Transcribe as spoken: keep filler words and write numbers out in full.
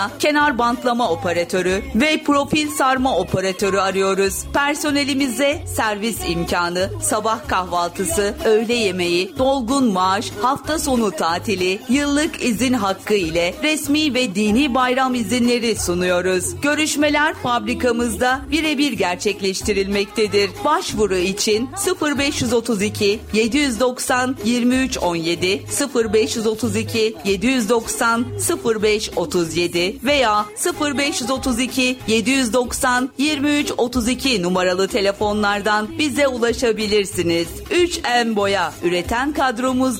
kenar bantlama operatörü ve profil sarma operatörü arıyoruz. Personelimize servis imkanı, sabah kahvaltısı, öğle yemeği, dolgun maaş, hafta sonu tatili, yıllık izin hakkı ile resmi ve dini bayram izinleri sunuyoruz. Görüşmeler fabrikamızda birebir gerçekleştirilmektedir. Başvuru için sıfır beş otuz iki yedi doksan yirmi üç on yedi, sıfır beş otuz iki yedi doksan sıfır beş otuz yedi veya sıfır beş otuz iki yedi doksan yirmi üç otuz iki numaralı telefonlardan bize ulaşabilirsiniz. üç M Boya üreten kadromuzla